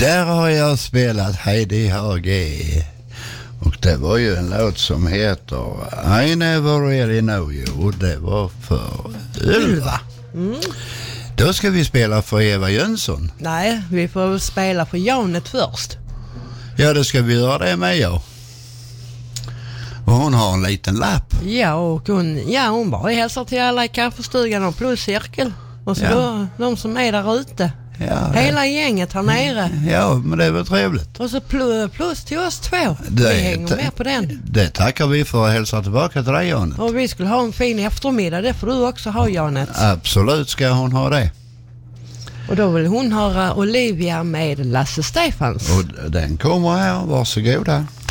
Där har jag spelat Heidi Hage. Och det var ju en låt som heter I Never Really Know You. Och det var för Ylva. Då ska vi spela för Eva Jönsson. Nej, vi får spela för Janet först. Ja, då ska vi göra det med jag. Och hon har en liten lapp. Ja, och hon bara hälsar till alla i kaffestugan och plus cirkel. Och så då, de som är där ute. Ja, hela gänget här nere. Ja, men det var trevligt. Och så plus till oss två. Vi hänger med på den. Det tackar vi för att hälsa tillbaka till dig, Janet. Och vi skulle ha en fin eftermiddag. Det får du också ha, Janet. Absolut ska hon ha det. Och då vill hon höra Olivia med Lasse Stefans. Och den kommer här. Varsågoda.